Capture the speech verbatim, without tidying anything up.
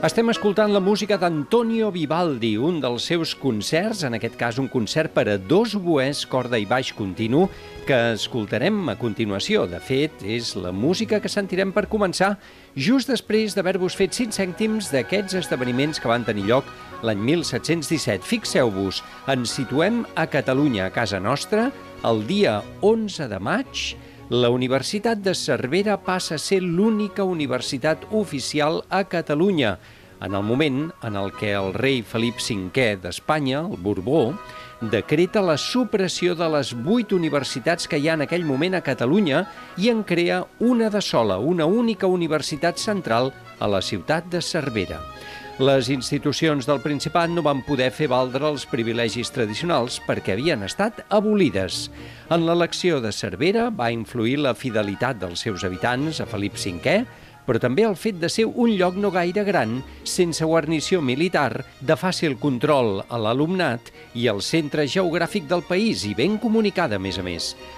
Estem escoltant la música d'Antonio Vivaldi, un dels seus concerts, en aquest cas un concert per a dos oboès, corda i baix continu, que escoltarem a continuació. De fet, és la música que sentirem per començar just després d'haver-vos fet cinc cèntims d'aquests esdeveniments que van tenir lloc l'any mil set-cents disset. Fixeu-vos, ens situem a Catalunya, a casa nostra, el dia onze de maig. La Universitat de Cervera passa a ser l'única universitat oficial a Catalunya, en el moment en el què el rei Felip cinquè d'Espanya, el Borbó, decreta la supressió de les vuit universitats que hi ha en aquell moment a Catalunya i en crea una de sola, una única universitat central a la ciutat de Cervera. Les institucions del Principat no van poder fer valdre els privilegis tradicionals perquè havien estat abolides. En l'elecció de Cervera va influir la fidelitat dels seus habitants a Felip cinquè, però també el fet de ser un lloc no gaire gran, sense guarnició militar, de fàcil control a l'alumnat i el centre geogràfic del país i ben comunicada, a més a més.